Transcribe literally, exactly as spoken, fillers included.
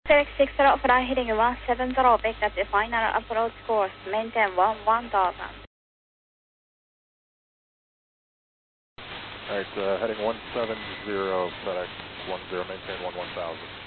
Felix six zero fly heading one seven zero, back at the final approach course, maintain one one thousand. Alright, uh, heading one seven zero, FedEx one zero, maintain one one thousand.